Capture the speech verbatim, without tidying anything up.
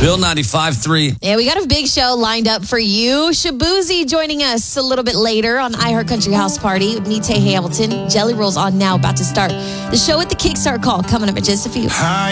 Bill ninety-five three. Yeah, we got a big show lined up for you. Shabuzi joining us a little bit later on iHeart Country House Party with me, Tay Hamilton. Jelly Roll's on now, about to start. The show with the Kickstart call coming up in just a few. Hi.